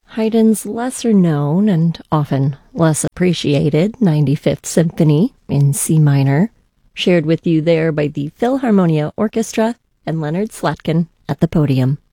Haydn's lesser known and often less appreciated 95th Symphony in C minor, shared with you there by the Philharmonia Orchestra and Leonard Slatkin at the podium.